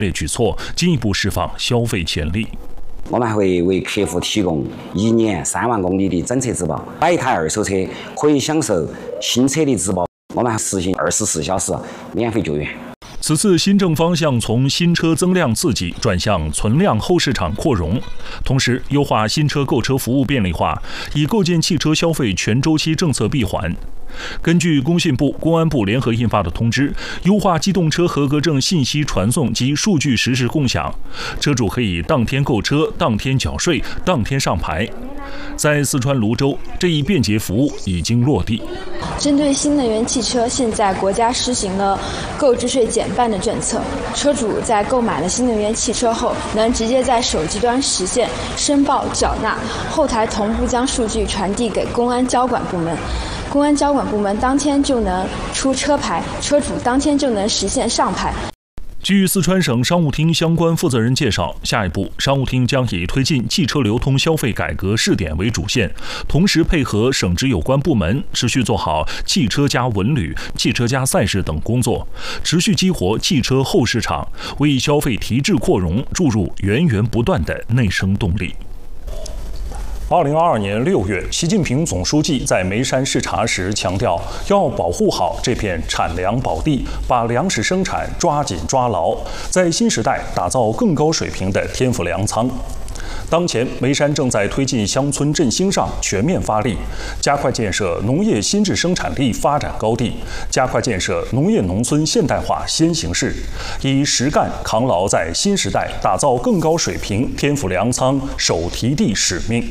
列举措，进一步释放消费潜力。 我们还会为客户提供1年3万公里的整车质保，买一台二手车可以享受新车的质保。我们还实行24小时免费救援。 此次新政方向从新车增量刺激转向存量后市场扩容，同时优化新车购车服务便利化，以构建汽车消费全周期政策闭环。根据工信部、公安部联合印发的通知，优化机动车合格证信息传送及数据实时共享，车主可以当天购车、当天缴税、当天上牌。在四川泸州，这一便捷服务已经落地。 针对新能源汽车，现在国家实行了购置税减半的政策，车主在购买了新能源汽车后，能直接在手机端实现申报缴纳，后台同步将数据传递给公安交管部门。公安交管部门当天就能出车牌，车主当天就能实现上牌。 据四川省商务厅相关负责人介绍，下一步商务厅将以推进汽车流通消费改革试点为主线，同时配合省直有关部门，持续做好汽车加文旅、汽车加赛事等工作，持续激活汽车后市场，为消费提质扩容注入源源不断的内生动力。2022年6月，习近平总书记在眉山视察时强调，要保护好这片产粮宝地，把粮食生产抓紧抓牢，在新时代打造更高水平的天府粮仓。当前，眉山正在推进乡村振兴上全面发力，加快建设农业新质生产力发展高地，加快建设农业农村现代化先行市，以实干扛牢在新时代打造更高水平天府粮仓手提地使命。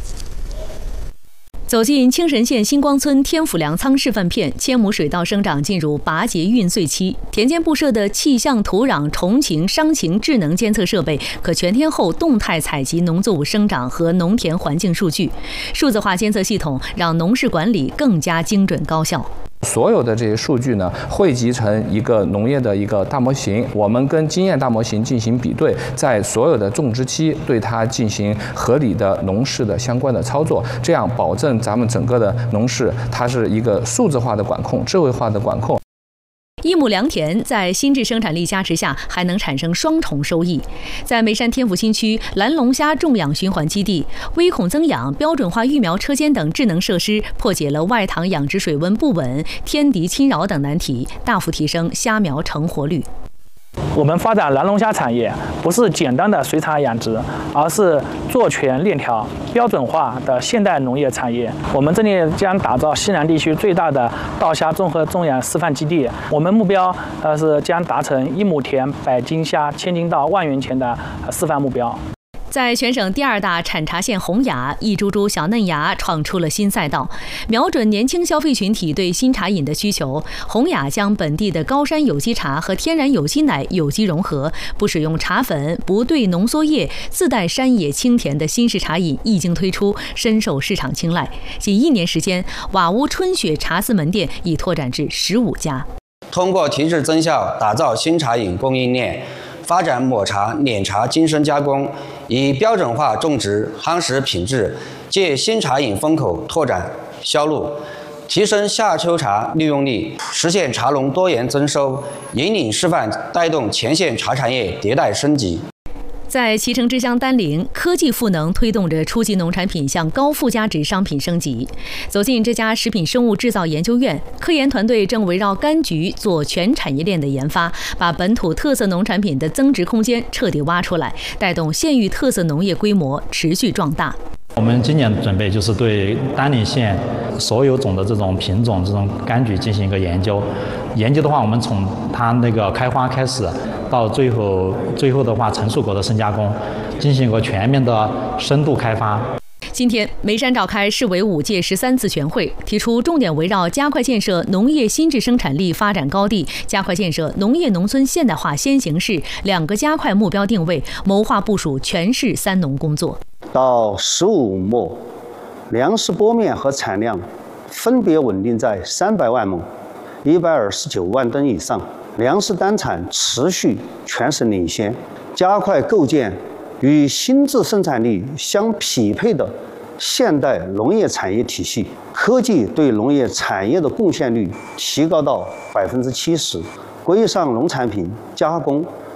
走进青神县星光村天府粮仓示范片，千亩水稻生长进入拔节孕穗期，田间布设的气象、土壤、虫禽、伤禽智能监测设备，可全天候动态采集农作物生长和农田环境数据。数字化监测系统让农事管理更加精准高效。 所有的这些数据呢，汇集成一个农业的一个大模型，我们跟经验大模型进行比对，在所有的种植期对它进行合理的农事的相关的操作，这样保证咱们整个的农事它是一个数字化的管控、智慧化的管控。 一亩良田在新质生产力加持下，还能产生双重收益。在眉山天府新区蓝龙虾种养循环基地，微孔增氧、标准化育苗车间等智能设施，破解了外塘养殖水温不稳、天敌侵扰等难题，大幅提升虾苗成活率。 我们发展蓝龙虾产业，不是简单的水产养殖，而是做全链条、标准化的现代农业产业。我们这里将打造西南地区最大的稻虾综合种养示范基地。我们目标是将达成1亩田100斤虾1000斤到1万元钱的示范目标。 在全省第2大产茶县洪雅，一株株小嫩芽闯出了新赛道。瞄准年轻消费群体对新茶饮的需求，洪雅将本地的高山有机茶和天然有机奶有机融合，不使用茶粉，不兑浓缩液，自带山野清甜的新式茶饮一经推出，深受市场青睐。仅1年时间，瓦屋春雪茶肆门店已拓展至15家。 通过提质增效，打造新茶饮供应链，发展抹茶、碾茶精深加工，以标准化种植夯实品质，借新茶饮风口拓展销路，提升夏秋茶利用率，实现茶农多元增收，引领示范，带动前线茶产业迭代升级。 在脐橙之乡丹棱，科技赋能推动着初级农产品向高附加值商品升级。走进这家食品生物制造研究院，科研团队正围绕柑橘做全产业链的研发，把本土特色农产品的增值空间彻底挖出来，带动县域特色农业规模持续壮大。 我们今年准备就是对丹棱县所有种的这种品种、这种柑橘进行一个研究。研究的话，我们从它那个开花开始，到最后的话成熟果的深加工，进行一个全面的深度开发。 今天，眉山召开市委5届13次全会，提出重点围绕加快建设农业新质生产力发展高地，加快建设农业农村现代化先行市2个加快目标定位，谋划部署全市3农工作。 到15末，粮食播面和产量分别稳定在300万亩、129万吨以上，粮食单产持续全省领先，加快构建与新质生产力相匹配的现代农业产业体系，科技对农业产业的贡献率提高到70%，规上农产品加工、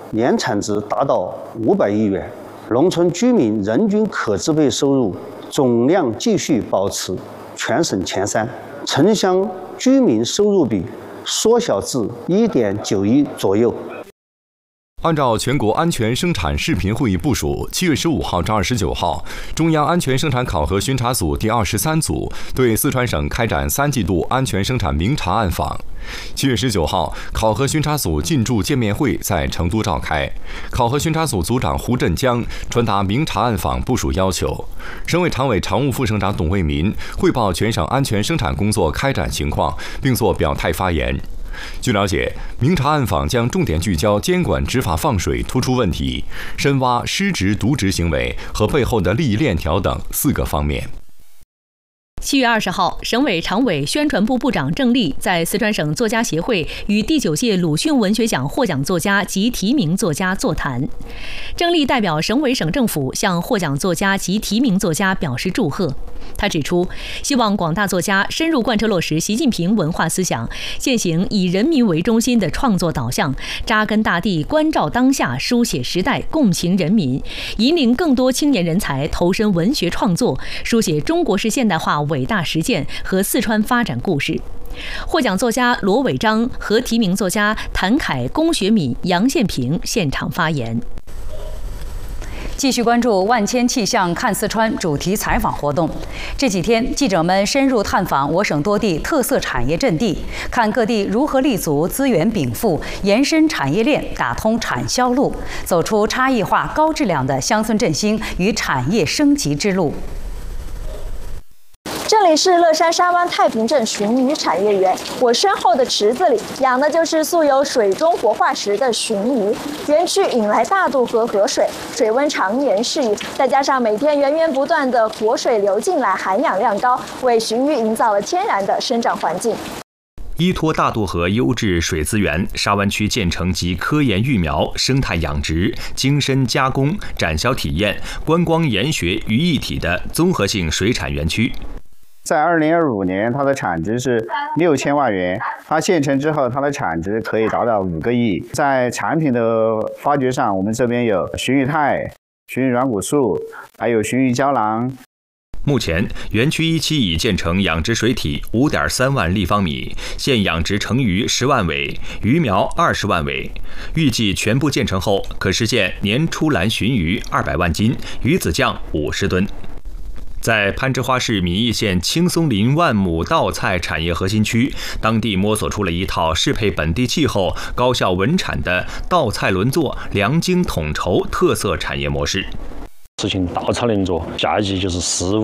年产值达到500亿元，农村居民人均可支配收入总量继续保持全省前3，城乡居民收入比缩小至1.91左右。 按照全国安全生产视频会议部署，7月15号至29号，中央安全生产考核巡查组第23组对四川省开展3季度安全生产明察暗访。7月19号，考核巡查组进驻见面会在成都召开。考核巡查组组长胡振江传达明察暗访部署要求。省委常委常务副省长董卫民汇报全省安全生产工作开展情况，并作表态发言。据了解，明察暗访将重点聚焦监管执法放水突出问题，深挖失职渎职行为和背后的利益链条等4个方面。 7月20号，省委常委、宣传部部长郑丽在四川省作家协会与第9届鲁迅文学奖获奖作家及提名作家座谈。郑丽代表省委省政府向获奖作家及提名作家表示祝贺。他指出，希望广大作家深入贯彻落实习近平文化思想，践行以人民为中心的创作导向，扎根大地，关照当下，书写时代，共情人民，引领更多青年人才投身文学创作，书写中国式现代化伟大实践和四川发展故事。获奖作家罗伟章和提名作家谭凯、龚学敏、杨宪平现场发言。 继续关注万千气象看四川主题采访活动。这几天，记者们深入探访我省多地特色产业阵地，看各地如何立足资源禀赋，延伸产业链，打通产销路，走出差异化、高质量的乡村振兴与产业升级之路。 这里是乐山沙湾太平镇鲟鱼产业园，我身后的池子里养的就是素有“水中活化石”的鲟鱼。园区引来大渡河河水，水温常年适宜，再加上每天源源不断的活水流进来，含氧量高，为鲟鱼营造了天然的生长环境。 依托大渡河优质水资源，沙湾区建成集科研育苗、生态养殖、精深加工、展销体验、观光研学于一体的综合性水产园区。 在2025年，它的产值是6000万元。它建成之后，它的产值可以达到5个亿。在产品的发掘上，我们这边有鲟鱼肽、鲟鱼软骨素，还有鲟鱼胶囊。 目前，园区1期已建成养殖水体5.3万立方米，现养殖成鱼10万尾，鱼苗20万尾。预计全部建成后，可实现年出栏鲟鱼200万斤，鱼子酱50吨。在攀枝花市米易县青松林万亩稻菜产业核心区，当地摸索出了一套适配本地气候、高效稳产的稻菜轮作、良经统筹特色产业模式。 实行稻草轮作，夏季就是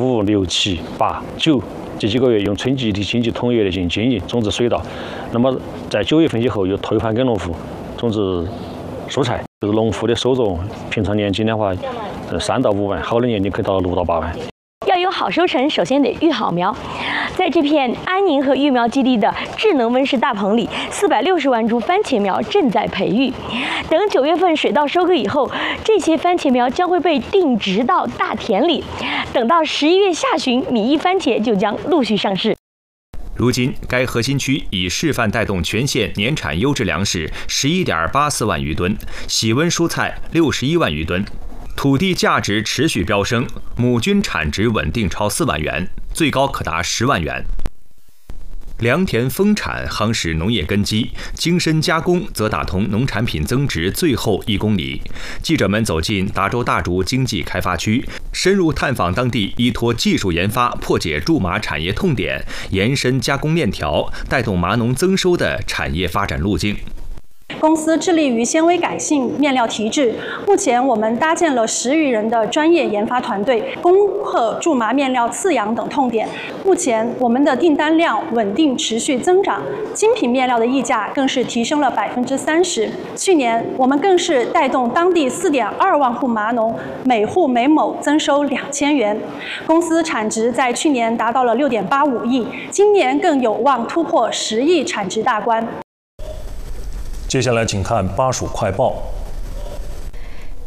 4、5、6、7、8、9这几个月用春季的经济统一来进行经营，种植水稻。那么在9月份以后又退还给农户种植蔬菜，就是农户的收入平常年均的话，3到5万，好的年均可以到6到8万。 要有好收成，首先得育好苗。在这片安宁和育苗基地的智能温室大棚里，460万株番茄苗正在培育。等9月份水稻收割以后，这些番茄苗将会被定植到大田里。等到11月下旬，米易番茄就将陆续上市。 如今，该核心区已示范带动全县年产优质粮食11.84万余吨，喜温蔬菜61万余吨。土地价值持续飙升，亩均产值稳定超4万元，最高可达10万元。良田丰产夯实农业根基，精深加工则打通农产品增值最后1公里。记者们走进达州大竹经济开发区，深入探访当地依托技术研发破解苎麻产业痛点，延伸加工链条，带动麻农增收的产业发展路径。 公司致力于纤维改性面料提质，目前我们搭建了10余人的专业研发团队，攻克苎麻面料刺痒等痛点。目前我们的订单量稳定持续增长，精品面料的溢价更是提升了30%。去年我们更是带动当地4.2万户麻农，每户每亩增收2000元。公司产值在去年达到了6.85亿，今年更有望突破10亿产值大关。 接下来请看巴蜀快报。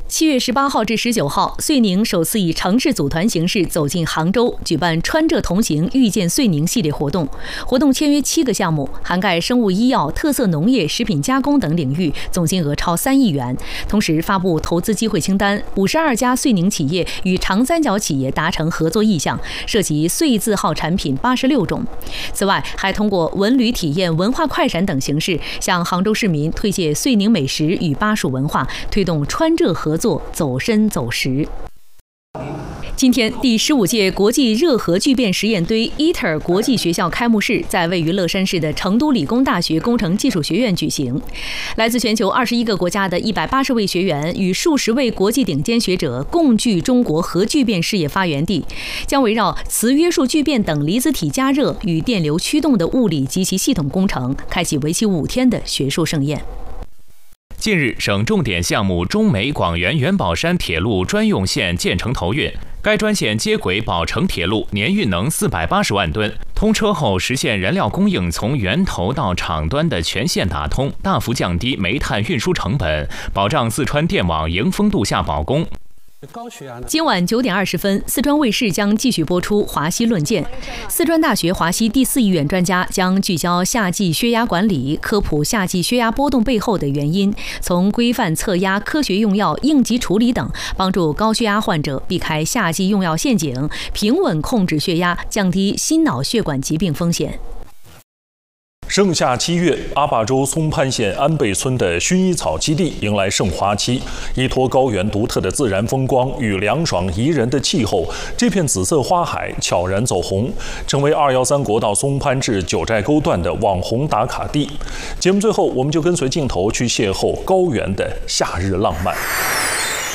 7月18号至19号，遂宁首次以城市组团形式走进杭州，举办“穿浙同行，遇见遂宁”系列活动。活动签约7个项目，涵盖生物医药、特色农业、食品加工等领域，总金额超3亿元。同时发布投资机会清单，52家遂宁企业与长三角企业达成合作意向，涉及遂字号产品86种。此外，还通过文旅体验、文化快闪等形式，向杭州市民推介遂宁美食与巴蜀文化，推动川浙合作走深走实。今天，第15届国际热核聚变实验堆 ITER 国际学校开幕式在位于乐山市的成都理工大学工程技术学院举行。来自全球21个国家的180位学员与数十位国际顶尖学者共聚中国核聚变事业发源地，将围绕磁约束聚变等离子体加热与电流驱动的物理及其系统工程，开启为期5天的学术盛宴。 近日，省重点项目中美广元元宝山铁路专用线建成投运，该专线接轨宝成铁路，年运能480万吨。通车后，实现燃料供应从源头到厂端的全线打通，大幅降低煤炭运输成本，保障四川电网迎风度夏保供。 今晚9点20分，四川卫视将继续播出《华西论剑》。四川大学华西第4医院专家将聚焦夏季血压管理，科普夏季血压波动背后的原因，从规范测压、科学用药、应急处理等，帮助高血压患者避开夏季用药陷阱，平稳控制血压，降低心脑血管疾病风险。 盛夏7月，阿坝州松潘县安倍村的薰衣草基地迎来盛花期，依托高原独特的自然风光与凉爽宜人的气候，这片紫色花海悄然走红，成为213国道松潘至九寨沟段的网红打卡地。节目最后，我们就跟随镜头去邂逅高原的夏日浪漫。